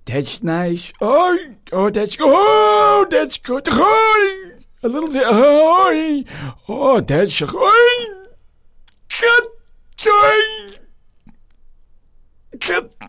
That's nice. Oh, that's good. Oh, that's good. Oh, a little bit. Oh, that's good. Cut.